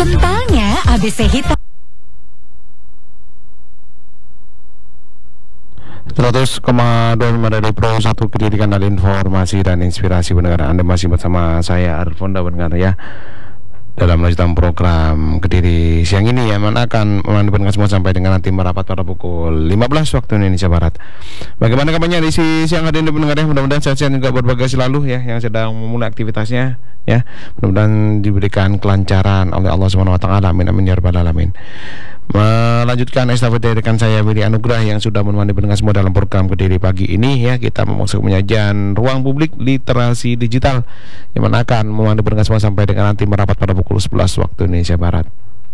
Kentalnya ABC Hitam. 100,25 dari Pro 1 Pendidikan dan Informasi dan Inspirasi pendengar. Anda masih bersama saya Arfonda pendengar ya, dalam lanjutan program Kediri siang ini yang akan menemani semua sampai dengan nanti merapat pada pukul 15 waktu Indonesia Barat. Bagaimana kabarnya di siang hari ini pendengar ya? Mudah-mudahan sehat-sehat juga berbagai selalu ya, yang sedang memulai aktivitasnya ya. Mudah-mudahan diberikan kelancaran oleh Allah Subhanahu wa taala. Amin amin ya rabbal alamin. Melanjutkan estafet dari rekan saya Willy Anugrah yang sudah menemani pendengar semua dalam program Kediri pagi ini ya. Kita memasuki penyajian ruang publik literasi digital yang akan menemani pendengar semua sampai dengan nanti merapat pada pukul 11 waktu Indonesia Barat.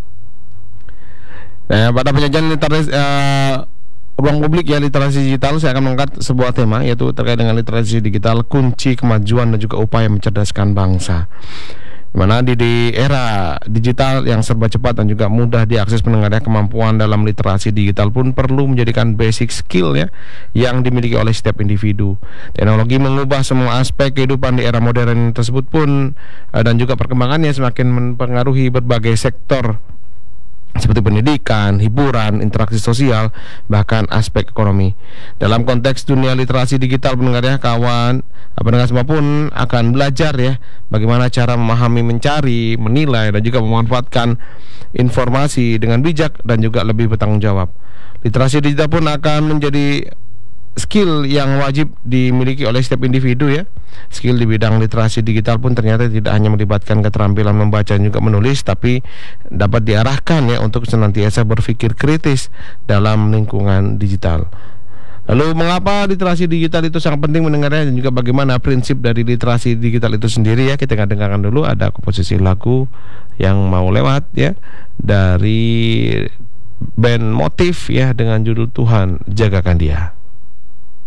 Nah, pada penyajian literasi ruang publik ya literasi digital, saya akan mengangkat sebuah tema yaitu terkait dengan literasi digital, kunci kemajuan dan juga upaya mencerdaskan bangsa. Dimana di era digital yang serba cepat dan juga mudah diakses pendengarnya, kemampuan dalam literasi digital pun perlu menjadikan basic skill ya yang dimiliki oleh setiap individu. Teknologi mengubah semua aspek kehidupan di era modern tersebut pun dan juga perkembangannya semakin mempengaruhi berbagai sektor seperti pendidikan, hiburan, interaksi sosial, bahkan aspek ekonomi. Dalam konteks dunia literasi digital pendengar ya, pendengar semua pun akan belajar ya bagaimana cara memahami, mencari, menilai dan juga memanfaatkan informasi dengan bijak dan juga lebih bertanggung jawab. Literasi digital pun akan menjadi skill yang wajib dimiliki oleh setiap individu ya. Skill di bidang literasi digital pun ternyata tidak hanya melibatkan keterampilan membaca dan juga menulis, tapi dapat diarahkan ya untuk senantiasa berpikir kritis dalam lingkungan digital. Lalu mengapa literasi digital itu sangat penting mendengarnya, dan juga bagaimana prinsip dari literasi digital itu sendiri ya. Kita akan dengarkan dulu ada komposisi lagu yang mau lewat ya dari band Motif ya dengan judul Tuhan Jagakan Dia.